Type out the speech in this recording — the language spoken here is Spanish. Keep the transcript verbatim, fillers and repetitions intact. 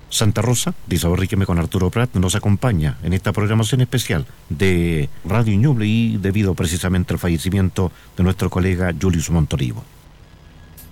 Santa Rosa de Isabel Riquelme con Arturo Prat nos acompaña en esta programación especial de Radio Ñuble y debido precisamente al fallecimiento de nuestro colega Julius Montorivo.